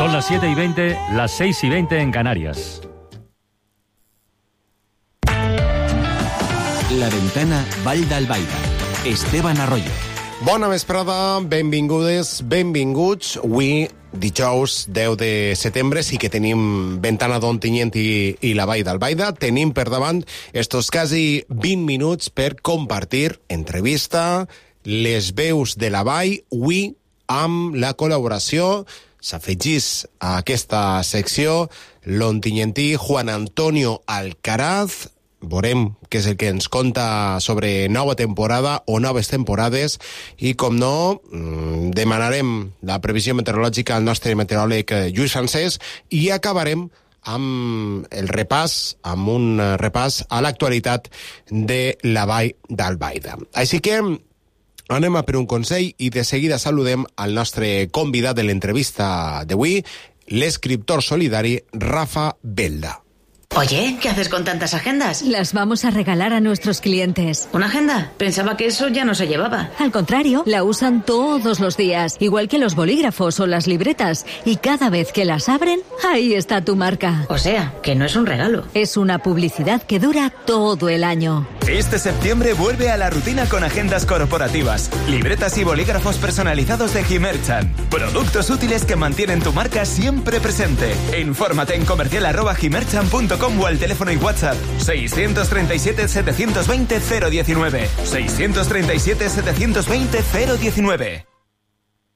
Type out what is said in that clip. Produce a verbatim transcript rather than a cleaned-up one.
Son las siete y veinte, las seis y veinte en Canarias. La Ventana, Vall d'Albaida. Esteban Arroyo. Bona vesprada, benvingudes, benvinguts. Avui, dijous deu de setembre, sí que tenim Ventana d'Ontinyent i, i la Vall d'Albaida. Tenim per davant estos quasi vint minuts per compartir entrevista, les veus de la Vall, avui amb la col·laboració, s'afegís a aquesta secció, l'ontinyentí Juan Antonio Alcaraz. Veurem què és el que ens conta sobre nova temporada o noves temporades i, com no, demanarem la previsió meteorològica al nostre meteoròleg Lluís Francesc i acabarem amb el repàs, amb un repàs a l'actualitat de la Vall d'Albaida. Així que anem a per un consell i de seguida saludem al nostre convidat de l'entrevista d'avui, l'escriptor solidari Rafa Belda. Oye, ¿qué haces con tantas agendas? Las vamos a regalar a nuestros clientes. ¿Una agenda? Pensaba que eso ya no se llevaba. Al contrario, la usan todos los días, igual que los bolígrafos o las libretas. Y cada vez que las abren, ahí está tu marca. O sea, que no es un regalo. Es una publicidad que dura todo el año. Este septiembre vuelve a la rutina con agendas corporativas, libretas y bolígrafos personalizados de Gimerchan. Productos útiles que mantienen tu marca siempre presente. Infórmate en comercial arroba gimerchan punto com o al teléfono y WhatsApp seiscientos treinta y siete, setecientos veinte, cero diecinueve. seiscientos treinta y siete, setecientos veinte, cero diecinueve.